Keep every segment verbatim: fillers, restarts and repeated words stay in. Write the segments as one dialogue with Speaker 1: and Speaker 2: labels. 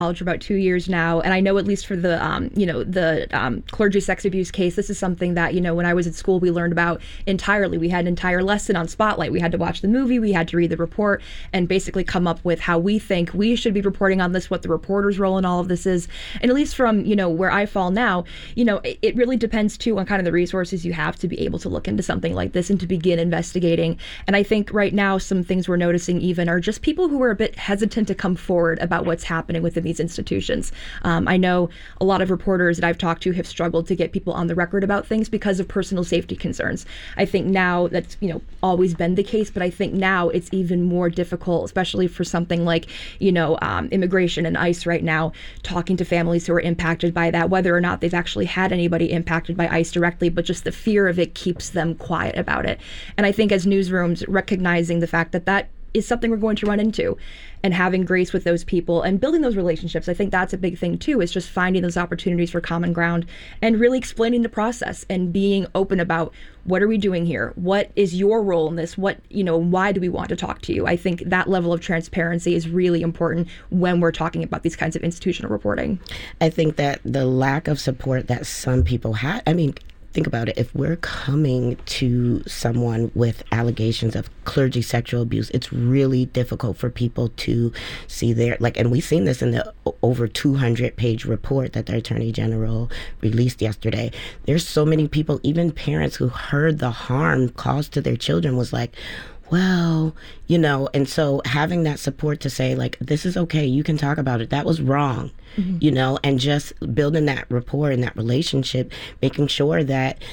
Speaker 1: For about two years now, and I know at least for the um, you know the um, clergy sex abuse case, this is something that you know when I was at school we learned about entirely. We had an entire lesson on Spotlight. We had to watch the movie, we had to read the report, and basically come up with how we think we should be reporting on this, what the reporter's role in all of this is. And at least from you know where I fall now, you know it, it really depends too on kind of the resources you have to be able to look into something like this and to begin investigating. And I think right now some things we're noticing even are just people who are a bit hesitant to come forward about what's happening within these institutions. Um, I know a lot of reporters that I've talked to have struggled to get people on the record about things because of personal safety concerns. I think now that's you know always been the case, but I think now it's even more difficult, especially for something like you know um, immigration and ICE right now, talking to families who are impacted by that, whether or not they've actually had anybody impacted by ICE directly, but just the fear of it keeps them quiet about it. And I think as newsrooms, recognizing the fact that that is something we're going to run into, and having grace with those people and building those relationships. I think that's a big thing too, is just finding those opportunities for common ground and really explaining the process and being open about what are we doing here? What is your role in this? What, you know, why do we want to talk to you? I think that level of transparency is really important when we're talking about these kinds of institutional reporting.
Speaker 2: I think that the lack of support that some people had, I mean, think about it. If we're coming to someone with allegations of clergy sexual abuse, it's really difficult for people to see their, like, and we've seen this in the over two hundred page report that the Attorney General released yesterday. There's so many people, even parents who heard the harm caused to their children was like, well, you know, and so having that support to say, like, this is okay, you can talk about it, that was wrong, mm-hmm. you know, and just building that rapport and that relationship, making sure that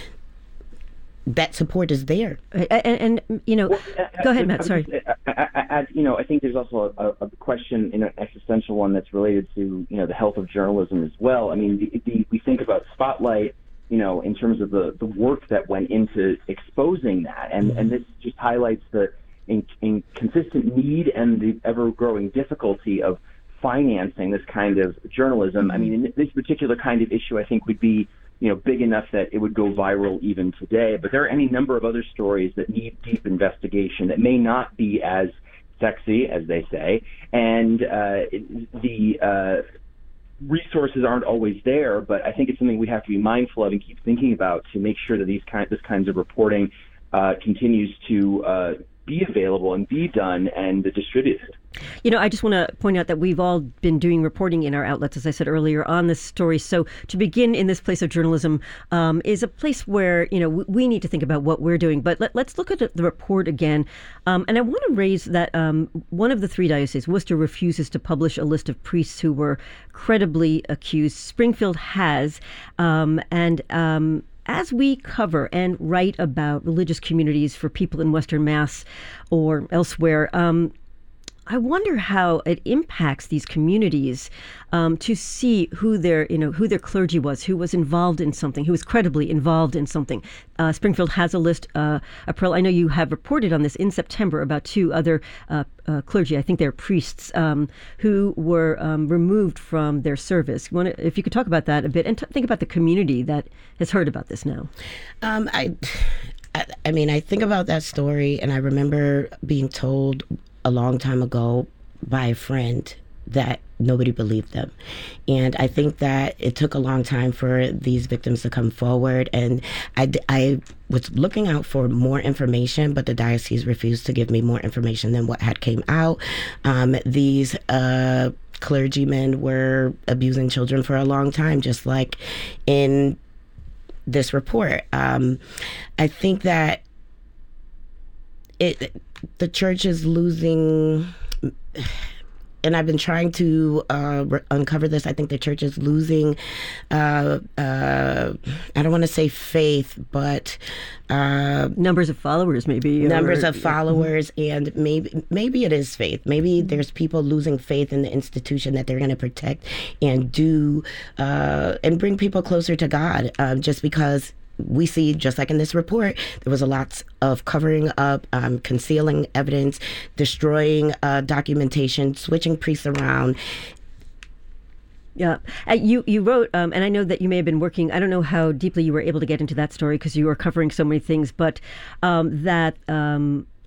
Speaker 2: that support is there.
Speaker 3: And, and you know, well, go ahead, Matt, sorry.
Speaker 4: I, I, I, you know, I think there's also a, a question, you know, an existential one that's related to, you know, the health of journalism as well. I mean, the, the, we think about Spotlight, you know, in terms of the, the work that went into exposing that. And, and this just highlights the in, in consistent need and the ever-growing difficulty of financing this kind of journalism. I mean, in this particular kind of issue, I think would be, you know, big enough that it would go viral even today. But there are any number of other stories that need deep investigation that may not be as sexy, as they say. And uh, the... Uh, resources aren't always there, but I think it's something we have to be mindful of and keep thinking about to make sure that these kind, this kinds of reporting uh, continues to uh, be available and be done and distributed.
Speaker 3: You know, I just want to point out that we've all been doing reporting in our outlets, as I said earlier, on this story. So to begin in this place of journalism um, is a place where, you know, we need to think about what we're doing. But let, let's look at the report again. Um, and I want to raise that um, one of the three dioceses, Worcester, refuses to publish a list of priests who were credibly accused. Springfield has. Um, and um, as we cover and write about religious communities for people in Western Mass or elsewhere, um, I wonder how it impacts these communities um, to see who their, you know, who their clergy was, who was involved in something, who was credibly involved in something. Uh, Springfield has a list. Uh, April, I know you have reported on this in September about two other uh, uh, clergy, I think they're priests, um, who were um, removed from their service. You wanna, if you could talk about that a bit and t- think about the community that has heard about this now.
Speaker 2: Um, I, I, I mean, I think about that story, and I remember being told a long time ago by a friend that nobody believed them. And I think that it took a long time for these victims to come forward. And I, I was looking out for more information, but the diocese refused to give me more information than what had came out. Um, these uh, clergymen were abusing children for a long time, just like in this report. Um, I think that it the church is losing, and I've been trying to uh, re- uncover this. I think the church is losing, uh, uh, I don't want to say faith, but... Uh,
Speaker 3: numbers of followers, maybe.
Speaker 2: Numbers
Speaker 3: or,
Speaker 2: of followers, yeah. And maybe maybe it is faith. Maybe there's people losing faith in the institution that they're going to protect and do, uh, and bring people closer to God, uh, just because we see, just like in this report, there was a lot of covering up, um, concealing evidence, destroying uh, documentation, switching priests around.
Speaker 3: Yeah, uh, you you wrote, um, and I know that you may have been working, I don't know how deeply you were able to get into that story because you were covering so many things, but um, that um,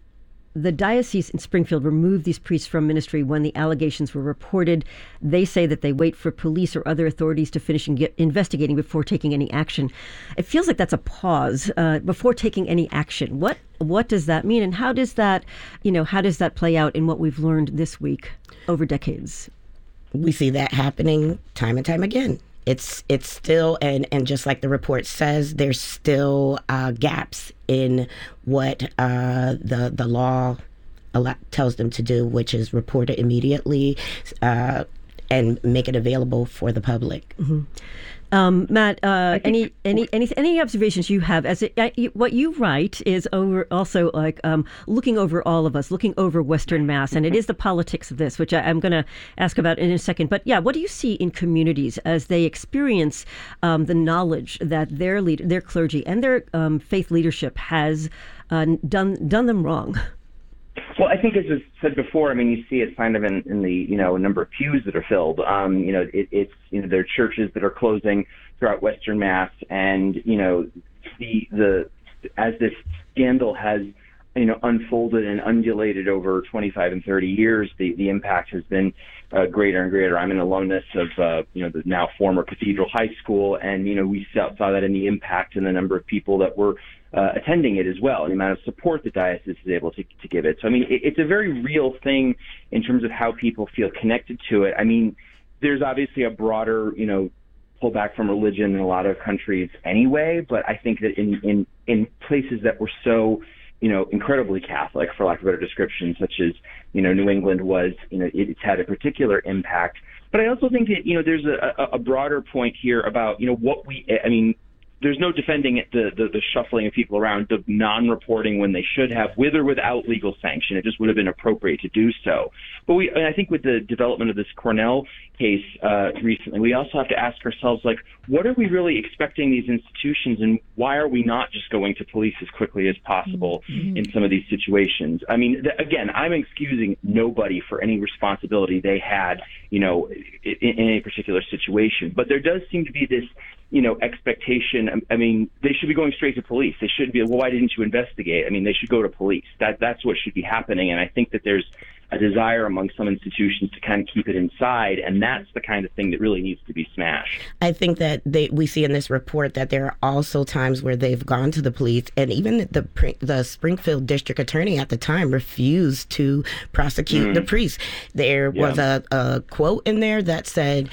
Speaker 3: the diocese in Springfield removed these priests from ministry when the allegations were reported. They say that they wait for police or other authorities to finish and get investigating before taking any action. It feels like that's a pause uh, before taking any action. What what does that mean, and how does that, you know, how does that play out in what we've learned this week over decades?
Speaker 2: We see that happening time and time again. It's it's still, and, and just like the report says, there's still uh, gaps in what uh, the the law tells them to do, which is report it immediately uh, and make it available for the public.
Speaker 3: Mm-hmm. Um, Matt, uh, any any any any observations you have as it, uh, you, what you write is over also like um, looking over all of us, looking over Western Mass, and it is the politics of this, which I, I'm going to ask about in a second. But yeah, what do you see in communities as they experience um, the knowledge that their lead, their clergy and their um, faith leadership has uh, done done them wrong?
Speaker 4: Well, I think as was said before, I mean, you see it kind of in, in the, you know, number of pews that are filled. Um, you know, it, it's, you know, there are churches that are closing throughout Western Mass, and, you know, the, the, as this scandal has, you know, unfolded and undulated over twenty-five and thirty years, the, the impact has been uh, greater and greater. I'm an alumnus of, uh, you know, the now former Cathedral High School, and, you know, we saw, saw that in the impact and the number of people that were Uh, attending it as well, and the amount of support the diocese is able to, to give it. So, I mean, it, it's a very real thing in terms of how people feel connected to it. I mean, there's obviously a broader, you know, pullback from religion in a lot of countries anyway, but I think that in, in, in places that were so, you know, incredibly Catholic, for lack of a better description, such as, you know, New England was, you know, it, it's had a particular impact. But I also think that, you know, there's a, a, a broader point here about, you know, what we, I mean, there's no defending it, the, the, the shuffling of people around, the non-reporting when they should have, with or without legal sanction. It just would have been appropriate to do so. But we, and I think with the development of this Cornell case uh, recently, we also have to ask ourselves, like, what are we really expecting these institutions, and why are we not just going to police as quickly as possible mm-hmm. in some of these situations? I mean, th- again, I'm excusing nobody for any responsibility they had, you know, in, in any particular situation. But there does seem to be this, you know, expectation. I mean, they should be going straight to police. They shouldn't be, well, why didn't you investigate? I mean, they should go to police. That That's what should be happening. And I think that there's a desire among some institutions to kind of keep it inside, and that's the kind of thing that really needs to be smashed.
Speaker 2: I think that they, we see in this report that there are also times where they've gone to the police, and even the the Springfield district attorney at the time refused to prosecute mm. the priest. There yeah. was a, a quote in there that said,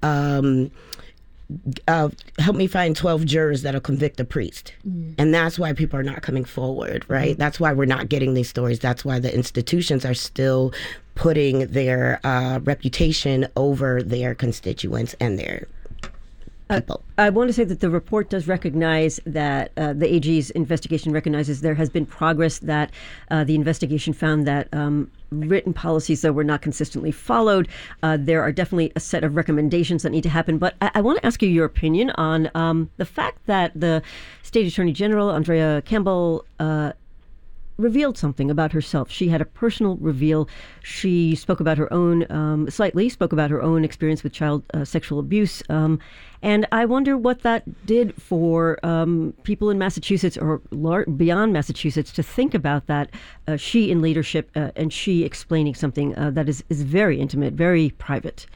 Speaker 2: um, Uh, help me find twelve jurors that'll convict the priest. Mm. And that's why people are not coming forward, right? Mm. That's why we're not getting these stories. That's why the institutions are still putting their uh, reputation over their constituents and their people.
Speaker 3: Uh, I want to say that the report does recognize that uh, the A G's investigation recognizes there has been progress, that uh, the investigation found that um, written policies, though, were not consistently followed. Uh, there are definitely a set of recommendations that need to happen. But I, I want to ask you your opinion on um, the fact that the State Attorney General, Andrea Campbell, uh, revealed something about herself. She had a personal reveal. She spoke about her own, um, slightly spoke about her own experience with child uh, sexual abuse. Um, and I wonder what that did for um, people in Massachusetts or lar- beyond Massachusetts to think about that. Uh, she in leadership uh, and she explaining something uh, that is, is very intimate, very private.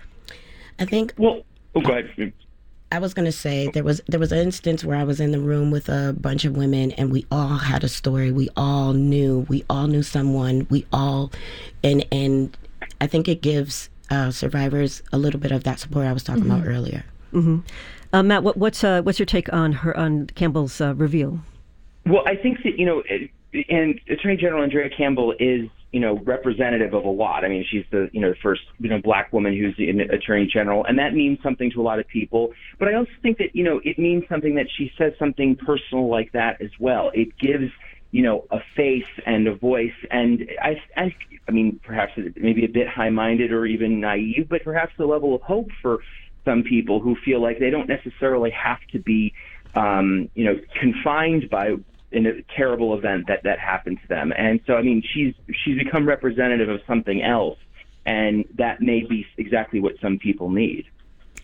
Speaker 2: I think...
Speaker 4: Well, oh, go ahead.
Speaker 2: I was going to say there was there was an instance where I was in the room with a bunch of women, and we all had a story. We all knew. We all knew someone. We all, and and I think it gives uh, survivors a little bit of that support I was talking mm-hmm. about earlier.
Speaker 3: Mm-hmm. Uh, Matt, what, what's uh, what's your take on her on Campbell's uh, reveal?
Speaker 4: Well, I think that, you know, and Attorney General Andrea Campbell is, you know, representative of a lot. I mean, she's the, you know, the first, you know, black woman who's the Attorney General, and that means something to a lot of people. But I also think that, you know, it means something that she says something personal like that as well. It gives, you know, a face and a voice, and I, I, I mean, perhaps maybe a bit high-minded or even naive, but perhaps a level of hope for some people who feel like they don't necessarily have to be, um, you know, confined by in a terrible event that, that happened to them. And so, I mean, she's she's become representative of something else, and that may be exactly what some people need.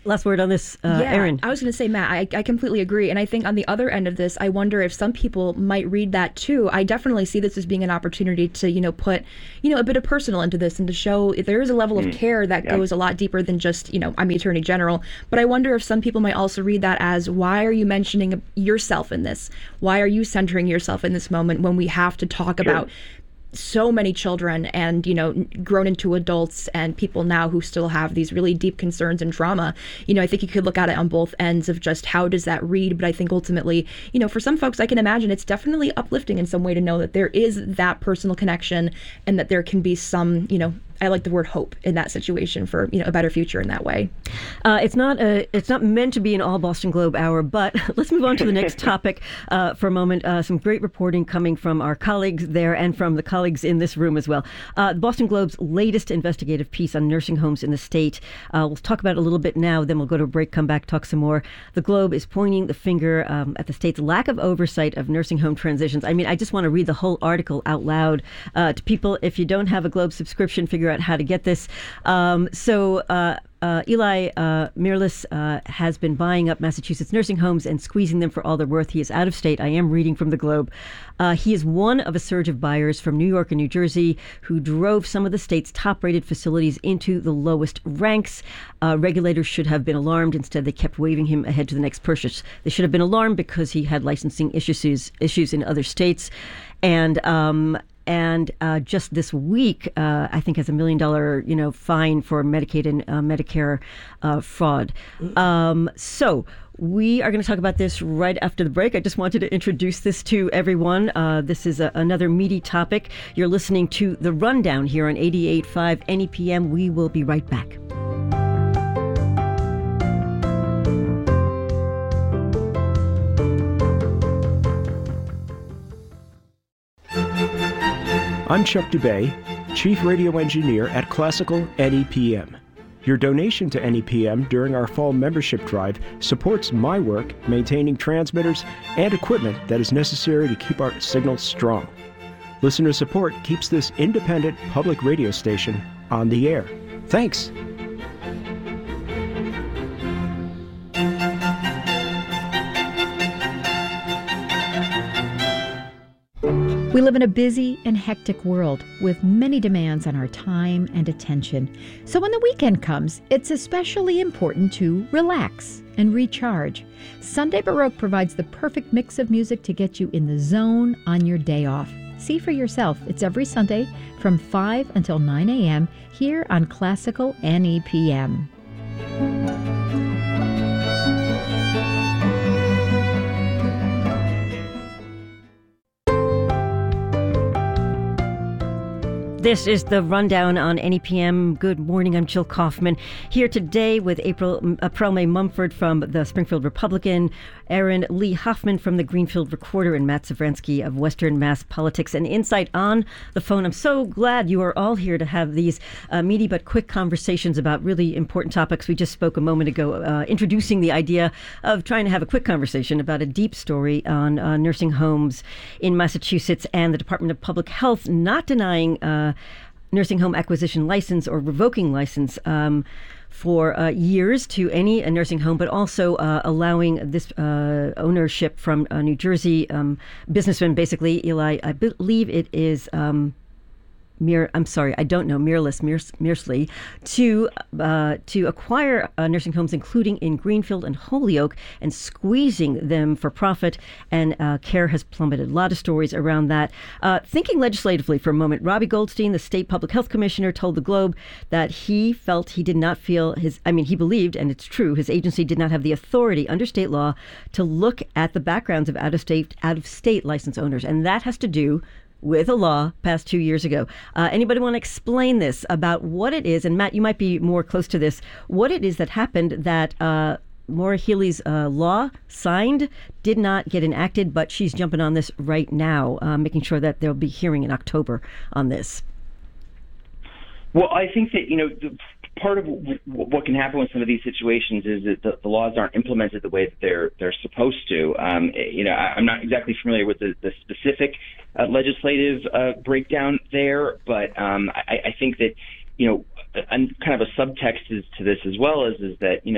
Speaker 3: Last word on this, uh,
Speaker 1: yeah,
Speaker 3: Erin.
Speaker 1: I was going to say, Matt, I, I completely agree. And I think on the other end of this, I wonder if some people might read that too. I definitely see this as being an opportunity to, you know, put, you know, a bit of personal into this and to show if there is a level of care that
Speaker 4: yeah.
Speaker 1: goes a lot deeper than just, you know, I'm the Attorney General. But I wonder if some people might also read that as, why are you mentioning yourself in this? Why are you centering yourself in this moment when we have to talk
Speaker 4: Sure.
Speaker 1: about so many children and, you know, grown into adults and people now who still have these really deep concerns and trauma? You know, I think you could look at it on both ends of just how does that read? But I think ultimately, you know, for some folks, I can imagine it's definitely uplifting in some way to know that there is that personal connection and that there can be some, you know, I like the word hope in that situation for, you know, a better future in that way.
Speaker 3: Uh, it's not a, it's not meant to be an all Boston Globe hour, but let's move on to the next topic uh, for a moment. Uh, some great reporting coming from our colleagues there and from the colleagues in this room as well. Uh, the Boston Globe's latest investigative piece on nursing homes in the state. Uh, we'll talk about it a little bit now, then we'll go to a break, come back, talk some more. The Globe is pointing the finger um, at the state's lack of oversight of nursing home transitions. I mean, I just want to read the whole article out loud uh, to people. If you don't have a Globe subscription, figure out how to get this. Um, so uh, uh, Eli uh, Miralles uh, has been buying up Massachusetts nursing homes and squeezing them for all they're worth. He is out of state. I am reading from the Globe. Uh, he is one of a surge of buyers from New York and New Jersey who drove some of the state's top-rated facilities into the lowest ranks. Uh, regulators should have been alarmed. Instead, they kept waving him ahead to the next purchase. They should have been alarmed because he had licensing issues issues in other states. And um, And uh, just this week, uh, I think has a million dollar, you know, fine for Medicaid and uh, Medicare uh, fraud. Um, so we are going to talk about this right after the break. I just wanted to introduce this to everyone. Uh, this is a, another meaty topic. You're listening to The Rundown here on eighty-eight point five N E P M. We will be right back.
Speaker 5: I'm Chuck Dubay, Chief Radio Engineer at Classical N E P M. Your donation to N E P M during our fall membership drive supports my work maintaining transmitters and equipment that is necessary to keep our signals strong. Listener support keeps this independent public radio station on the air. Thanks.
Speaker 6: We live in a busy and hectic world with many demands on our time and attention. So when the weekend comes, it's especially important to relax and recharge. Sunday Baroque provides the perfect mix of music to get you in the zone on your day off. See for yourself. It's every Sunday from five until nine a.m. here on Classical N E P M.
Speaker 3: This is the Rundown on N E P M. Good morning, I'm Jill Kaufman. Here today with April April May Mumford from the Springfield Republican, Erin Lee Hoffman from the Greenfield Recorder, and Matt Savransky of Western Mass Politics and Insight on the phone. I'm so glad you are all here to have these uh, meaty but quick conversations about really important topics. We just spoke a moment ago uh, introducing the idea of trying to have a quick conversation about a deep story on uh, nursing homes in Massachusetts and the Department of Public Health not denying uh, nursing home acquisition license or revoking license um, for uh, years to any a nursing home, but also uh, allowing this uh, ownership from uh, New Jersey um, businessman, basically Eli. I believe it is. Um, Mir, I'm sorry, I don't know, Miralles, Mirsley, to uh, to acquire uh, nursing homes, including in Greenfield and Holyoke, and squeezing them for profit, and uh, care has plummeted. A lot of stories around that. Uh, thinking legislatively for a moment, Robbie Goldstein, the state public health commissioner, told the Globe that he felt he did not feel his, I mean, he believed, and it's true, his agency did not have the authority under state law to look at the backgrounds of out-of-state, out-of-state license owners, and that has to do with a law passed two years ago. Uh, anybody want to explain this about what it is? And Matt, you might be more close to this. What it is that happened that uh, Maura Healey's uh, law signed did not get enacted, but she's jumping on this right now, uh, making sure that there'll be hearing in October on this.
Speaker 4: Well, I think that, you know, the, part of w- what can happen with some of these situations is that the, the laws aren't implemented the way that they're they're supposed to. Um, you know, I, I'm not exactly familiar with the, the specific uh, legislative uh, breakdown there, but um, I, I think that, you know, a, a kind of a subtext is to this as well is is that, you know,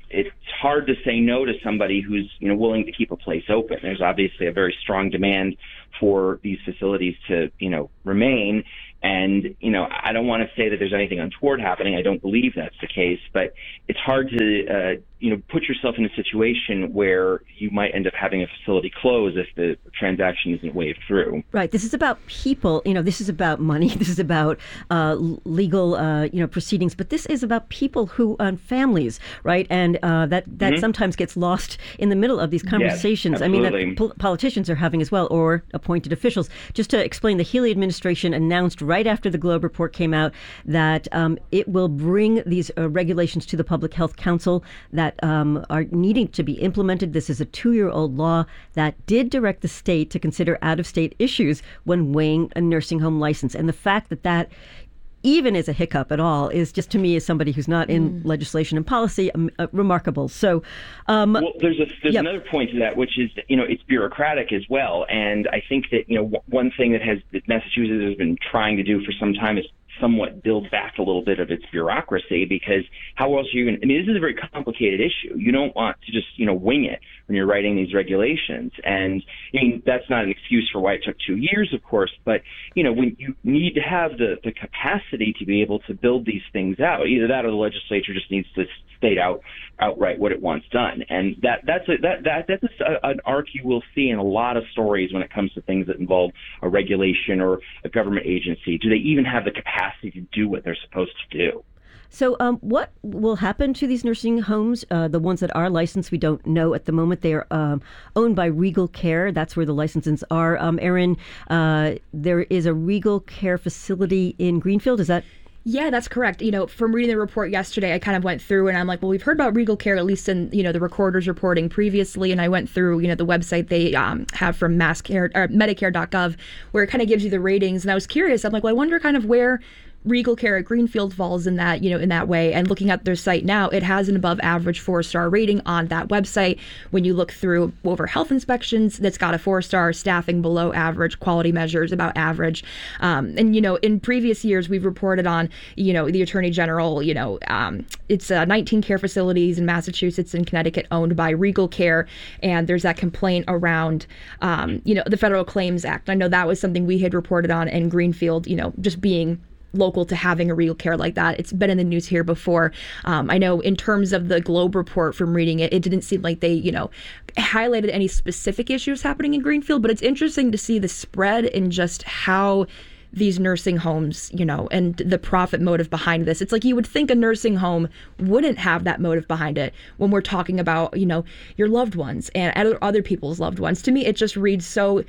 Speaker 4: it's hard to say no to somebody who's, you know, willing to keep a place open. There's obviously a very strong demand for these facilities to, you know, remain. And, you know, I don't want to say that there's anything untoward happening. I don't believe that's the case, but it's hard to, uh, you know, put yourself in a situation where you might end up having a facility close if the transaction isn't waved through.
Speaker 3: Right. This is about people. You know, this is about money. This is about uh, legal, uh, you know, proceedings. But this is about people who, um, families, right? And uh, that that mm-hmm. sometimes gets lost in the middle of these conversations.
Speaker 4: Yes,
Speaker 3: I mean, that pol- politicians are having as well, or appointed officials. Just to explain, the Healey administration announced right after the Globe report came out that um, it will bring these uh, regulations to the Public Health Council that um, are needing to be implemented. This is a two-year-old law that did direct the state to consider out-of-state issues when weighing a nursing home license. And the fact that that even is a hiccup at all is just, to me, as somebody who's not in mm. legislation and policy, um, uh, remarkable. So, um,
Speaker 4: well, there's a, there's
Speaker 3: yep.
Speaker 4: another point to that, which is that, you know, it's bureaucratic as well. And I think that, you know, w- one thing that has that Massachusetts has been trying to do for some time is somewhat build back a little bit of its bureaucracy, because how else are you going to, I mean, this is a very complicated issue. You don't want to just, you know, wing it when you're writing these regulations. And I mean, that's not an excuse for why it took two years, of course, but, you know, when you need to have the, the capacity to be able to build these things out, either that or the legislature just needs to state out outright what it wants done. And that that's a, that, that that's a, an arc you will see in a lot of stories when it comes to things that involve a regulation or a government agency. Do they even have the capacity to do what they're supposed to do?
Speaker 3: So um, what will happen to these nursing homes, uh, the ones that are licensed? We don't know at the moment. They are um, owned by Regal Care. That's where the licenses are. Um, Erin, uh, there is a Regal Care facility in Greenfield. Is that
Speaker 1: Yeah, that's correct. You know, from reading the report yesterday, I kind of went through and I'm like, well, we've heard about Regal Care, at least in, you know, the Recorder's reporting previously. And I went through, you know, the website they um, have from Mass Care, or Medicare dot gov, where it kind of gives you the ratings. And I was curious. I'm like, well, I wonder kind of where Regal Care at Greenfield falls in that, you know, in that way. And looking at their site now, it has an above average four star rating on that website. When you look through over health inspections, that's got a four star, staffing below average, quality measures about average. Um, and, you know, in previous years, we've reported on, you know, the Attorney General, you know, um, it's uh, nineteen care facilities in Massachusetts and Connecticut owned by Regal Care. And there's that complaint around, um, you know, the Federal Claims Act. I know that was something we had reported on in Greenfield, you know, just being local to having a Regal Care like that. It's been in the news here before. Um, I know in terms of the Globe report, from reading it, it didn't seem like they, you know, highlighted any specific issues happening in Greenfield, but it's interesting to see the spread in just how these nursing homes, you know, and the profit motive behind this. It's like you would think a nursing home wouldn't have that motive behind it when we're talking about, you know, your loved ones and other, other people's loved ones. To me, it just reads so,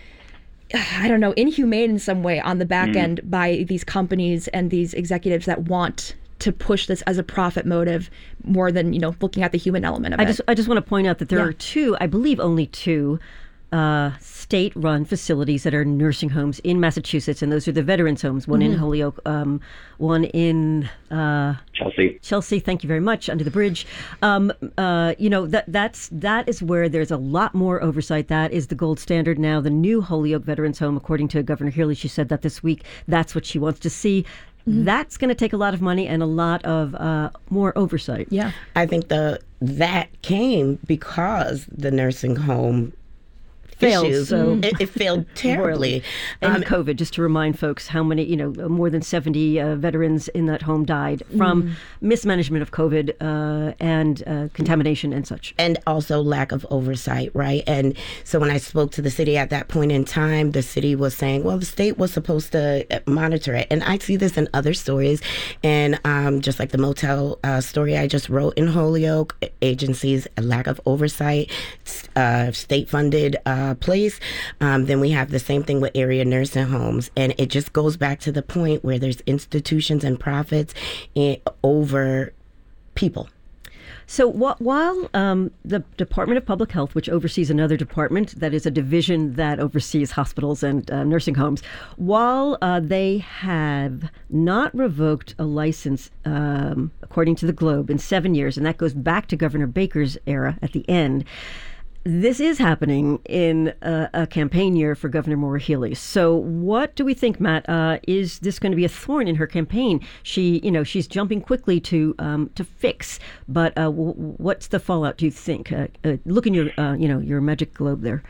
Speaker 1: I don't know, inhumane in some way on the back mm. end by these companies and these executives that want to push this as a profit motive more than, you know, looking at the human element of
Speaker 3: I
Speaker 1: it.
Speaker 3: Just, I just want to point out that there
Speaker 1: yeah.
Speaker 3: are two, I believe only two, uh, state-run facilities that are nursing homes in Massachusetts, and those are the veterans' homes, one mm-hmm. in Holyoke, um, one in uh,
Speaker 4: Chelsea.
Speaker 3: Chelsea, thank you very much, under the bridge. Um, uh, you know, that that's that is where there's a lot more oversight. That is the gold standard now. The new Holyoke Veterans Home, according to Governor Healey, she said that this week, that's what she wants to see. Mm-hmm. That's going to take a lot of money and a lot of uh, more oversight.
Speaker 1: Yeah.
Speaker 2: I think the that came because the nursing home
Speaker 3: failed.
Speaker 2: Issues.
Speaker 3: So
Speaker 2: it, it failed terribly.
Speaker 3: And
Speaker 2: um,
Speaker 3: COVID, just to remind folks how many, you know, more than seventy uh, veterans in that home died from mm. mismanagement of COVID uh, and uh, contamination and such.
Speaker 2: And also lack of oversight, right? And so when I spoke to the city at that point in time, the city was saying, well, the state was supposed to monitor it. And I see this in other stories. And um, just like the motel uh, story I just wrote in Holyoke, agencies, a lack of oversight, uh, state-funded uh, place. Um, then we have the same thing with area nursing homes. And it just goes back to the point where there's institutions and profits in, over people.
Speaker 3: So wh- while um, the Department of Public Health, which oversees another department that is a division that oversees hospitals and uh, nursing homes, while uh, they have not revoked a license, um, according to the Globe, in seven years, and that goes back to Governor Baker's era at the end, This is happening in a, a campaign year for Governor Maura Healey. So what do we think, Matt? Uh, is this going to be a thorn in her campaign? She, you know, she's jumping quickly to um, to fix, but uh, w- what's the fallout, do you think? Uh, uh, look in your, uh, you know, your magic globe there.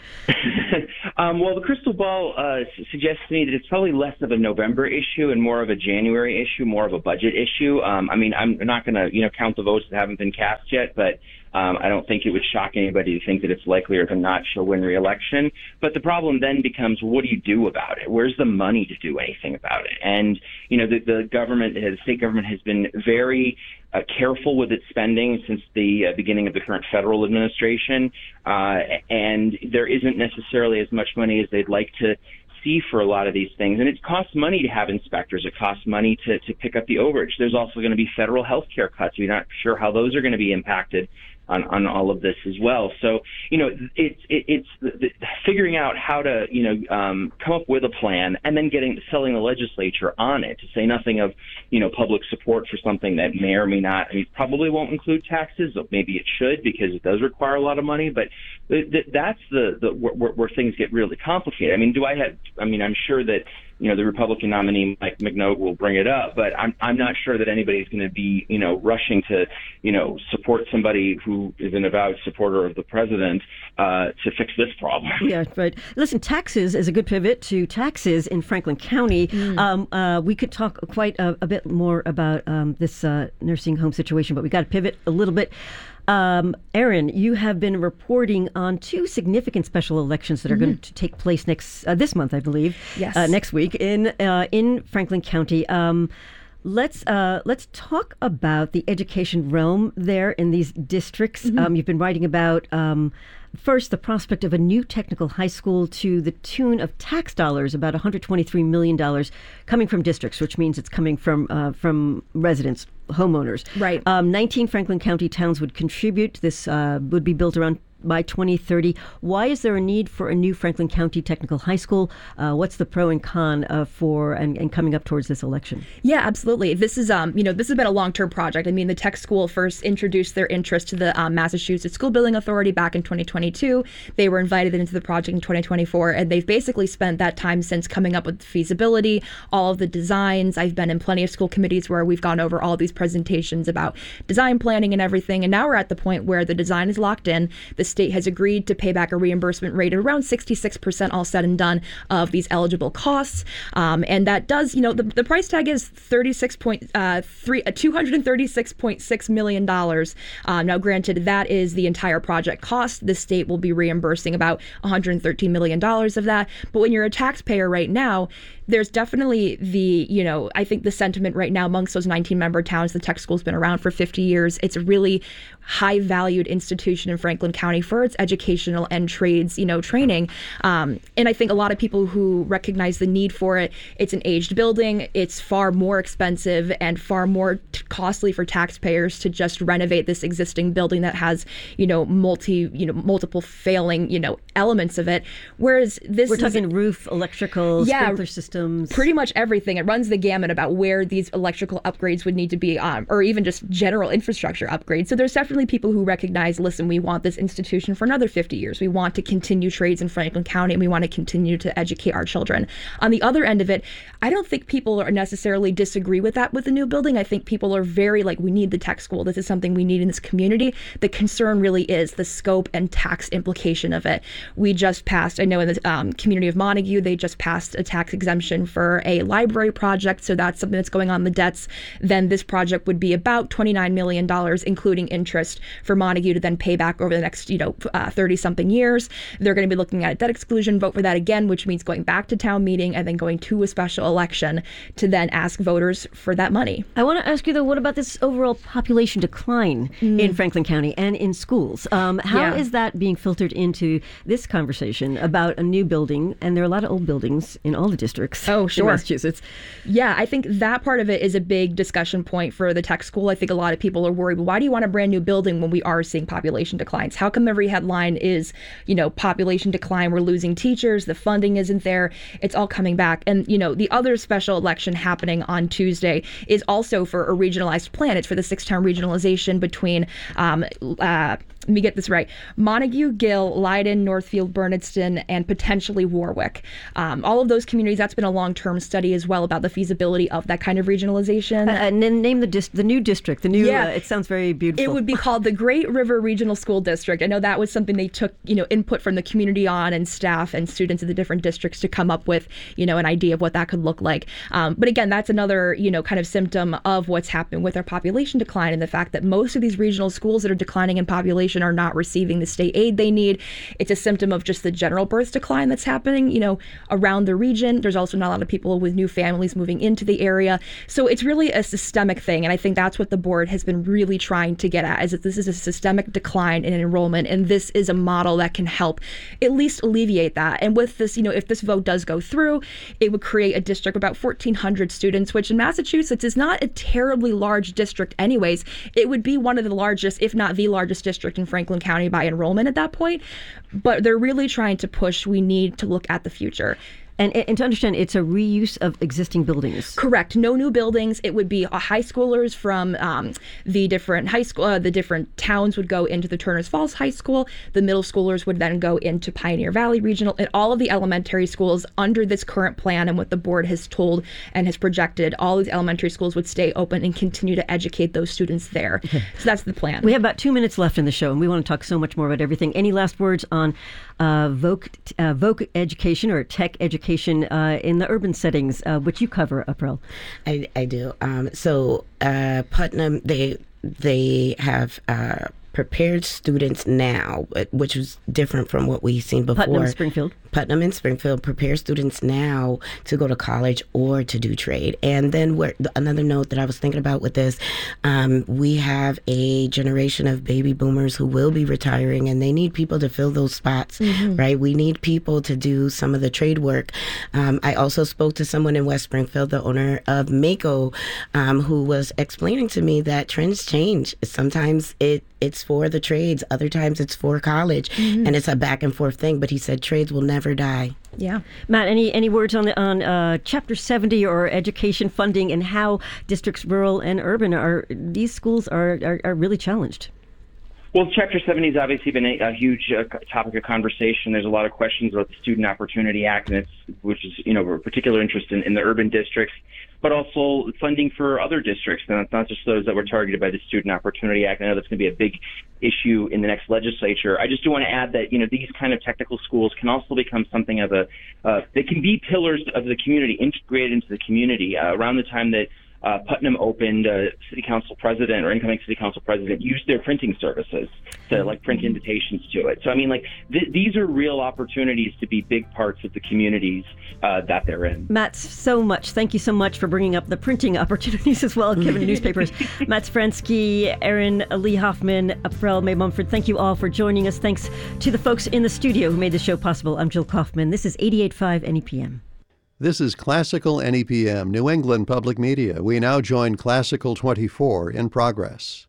Speaker 4: um, well, the crystal ball uh, suggests to me that it's probably less of a November issue and more of a January issue, more of a budget issue. Um, I mean, I'm not going to, you know, count the votes that haven't been cast yet, but Um, I don't think it would shock anybody to think that it's likelier than not she'll win re-election. But the problem then becomes, what do you do about it? Where's the money to do anything about it? And, you know, the, the government, the state government has been very uh, careful with its spending since the uh, beginning of the current federal administration. Uh, and there isn't necessarily as much money as they'd like to see for a lot of these things. And it costs money to have inspectors. It costs money to, to pick up the overage. There's also going to be federal health care cuts. We're not sure how those are going to be impacted on, on all of this as well. So, you know, it's it, it's the, the, figuring out how to, you know, um, come up with a plan and then getting selling the legislature on it, to say nothing of, you know, public support for something that may or may not, I mean, probably won't include taxes. Maybe it should, because it does require a lot of money. But th- th- that's the, the where, where things get really complicated. I mean, do I have, I mean, I'm sure that, you know, the Republican nominee, Mike Mignola, will bring it up, but I'm I'm not sure that anybody's going to be, you know, rushing to, you know, support somebody who is an avowed supporter of the president uh, to fix this problem.
Speaker 3: Yeah, right. Listen, taxes is a good pivot to taxes in Franklin County. Mm. Um, uh, we could talk quite a, a bit more about um, this uh, nursing home situation, but we got to pivot a little bit. Um, Erin, you have been reporting on two significant special elections that are mm-hmm. going to take place next uh, this month, I believe.
Speaker 1: Yes.
Speaker 3: Uh, next week in uh, in Franklin County. Um, let's uh, let's talk about the education realm there in these districts. Mm-hmm. Um, you've been writing about. Um, First, the prospect of a new technical high school to the tune of tax dollars, about one hundred twenty-three million dollars, coming from districts, which means it's coming from uh, from residents, homeowners.
Speaker 1: Right.
Speaker 3: Um, nineteen Franklin County towns would contribute. This uh, would be built around by twenty thirty. Why is there a need for a new Franklin County Technical High School? Uh, what's the pro and con uh, for and, and coming up towards this election?
Speaker 1: Yeah, absolutely. This is um, you know, this has been a long-term project. I mean, the tech school first introduced their interest to the um, Massachusetts School Building Authority back in twenty twenty-two. They were invited into the project in twenty twenty-four, and they've basically spent that time since coming up with feasibility, all of the designs. I've been in plenty of school committees where we've gone over all these presentations about design planning and everything, and now we're at the point where the design is locked in. The state has agreed to pay back a reimbursement rate of around sixty-six percent all said and done of these eligible costs. Um, and that does, you know, the, the price tag is thirty-six point three, uh, two hundred thirty-six point six million dollars. Um, now, granted, that is the entire project cost. The state will be reimbursing about one hundred thirteen million dollars of that. But when you're a taxpayer right now, there's definitely the, you know, I think the sentiment right now amongst those nineteen member towns, the tech school's been around for fifty years. It's a really high valued institution in Franklin County for its educational and trades, you know, training. Um, and I think a lot of people who recognize the need for it, it's an aged building. It's far more expensive and far more t- costly for taxpayers to just renovate this existing building that has, you know, multi, you know, multiple failing, you know, elements of it. Whereas this
Speaker 3: We're
Speaker 1: is,
Speaker 3: talking roof, electrical,
Speaker 1: yeah,
Speaker 3: sprinkler systems.
Speaker 1: Pretty much everything. It runs the gamut about where these electrical upgrades would need to be, um, or even just general infrastructure upgrades. So there's definitely people who recognize, listen, we want this institution for another fifty years. We want to continue trades in Franklin County, and we want to continue to educate our children. On the other end of it, I don't think people are necessarily disagree with that with the new building. I think people are very like, we need the tech school. This is something we need in this community. The concern really is the scope and tax implication of it. We just passed, I know in the um, community of Montague, they just passed a tax exemption for a library project. So that's something that's going on the debts. Then this project would be about twenty-nine million dollars, including interest, for Montague to then pay back over the next, you know, uh, thirty something years. They're going to be looking at a debt exclusion vote for that again, which means going back to town meeting and then going to a special election to then ask voters for that money.
Speaker 3: I want to ask you, though, what about this overall population decline mm. in Franklin County and in schools? Um, how
Speaker 1: yeah.
Speaker 3: is that being filtered into this conversation about a new building? And there are a lot of old buildings in all the districts
Speaker 1: oh, sure.
Speaker 3: in Massachusetts.
Speaker 1: Yeah, I think that part of it is a big discussion point for the tech school. I think a lot of people are worried, well, why do you want a brand new building when we are seeing population declines? How come every headline is, you know, population decline, we're losing teachers, the funding isn't there, it's all coming back. And, you know, the other special election happening on Tuesday is also for a regionalized plan. It's for the six-town regionalization between um, uh, let me get this right, Montague, Gill, Leiden, Northfield, Bernardston, and potentially Warwick. Um, all of those communities, that's been a long-term study as well about the feasibility of that kind of regionalization.
Speaker 3: Uh, and then name the dis- the new district, the new,
Speaker 1: yeah.
Speaker 3: uh, it sounds very beautiful.
Speaker 1: It would be called the Great River Regional School District. I know that was something they took, you know, input from the community on, and staff and students of the different districts to come up with, you know, an idea of what that could look like. Um, but again, that's another, you know, kind of symptom of what's happened with our population decline, and the fact that most of these regional schools that are declining in population are not receiving the state aid they need. It's a symptom of just the general birth decline that's happening, you know, around the region. There's also not a lot of people with new families moving into the area. So it's really a systemic thing. And I think that's what the board has been really trying to get at, is that this is a systemic decline in enrollment. And this is a model that can help at least alleviate that. And with this, you know, if this vote does go through, it would create a district of about fourteen hundred students, which in Massachusetts is not a terribly large district anyways. It would be one of the largest, if not the largest district in Franklin County by enrollment at that point. But they're really trying to push, we need to look at the future.
Speaker 3: And, and to understand, it's a reuse of existing buildings.
Speaker 1: Correct. No new buildings. It would be uh, high schoolers from um, the different high school, uh, the different towns would go into the Turners Falls High School. The middle schoolers would then go into Pioneer Valley Regional, and all of the elementary schools under this current plan and what the board has told and has projected, all these elementary schools would stay open and continue to educate those students there. Okay. So that's the plan.
Speaker 3: We have about two minutes left in the show, and we want to talk so much more about everything. Any last words on uh, voc, uh, voc education or tech education? Uh, in the urban settings, uh, which you cover, April?
Speaker 2: I, I do. Um, so uh, Putnam, they they have uh, prepared students now, which was different from what we've seen before.
Speaker 3: Putnam, Springfield.
Speaker 2: Putnam and Springfield prepare students now to go to college or to do trade. And then where, another note that I was thinking about with this, um, we have a generation of baby boomers who will be retiring, and they need people to fill those spots, mm-hmm. right? We need people to do some of the trade work. Um, I also spoke to someone in West Springfield, the owner of Mako, um, who was explaining to me that trends change. Sometimes it it's for the trades, other times it's for college, mm-hmm. and it's a back and forth thing. But he said trades will never die.
Speaker 1: Yeah,
Speaker 3: Matt. Any any words on the, on uh, Chapter seventy or education funding and how districts, rural and urban, are these schools are are, are really challenged?
Speaker 4: Well, Chapter seventy has obviously been a, a huge uh, topic of conversation. There's a lot of questions about the Student Opportunity Act, and it's, which is, you know, of particular interest in, in the urban districts, but also funding for other districts, not, not just those that were targeted by the Student Opportunity Act. I know that's going to be a big issue in the next legislature. I just do want to add that, you know, these kind of technical schools can also become something of a, uh, they can be pillars of the community, integrated into the community. Uh, around the time that Uh, Putnam opened, uh, city council president or incoming city council president used their printing services to like print invitations to it. So I mean, like th- these are real opportunities to be big parts of the communities uh, that they're in.
Speaker 3: Matt, so much. Thank you so much for bringing up the printing opportunities as well, given newspapers. Matt Safransky, Erin Lee Hoffman, April May Mumford. Thank you all for joining us. Thanks to the folks in the studio who made the show possible. I'm Jill Kaufman. This is eighty-eight point five N E P M.
Speaker 7: This is Classical N E P M, New England Public Media. We now join Classical twenty-four in progress.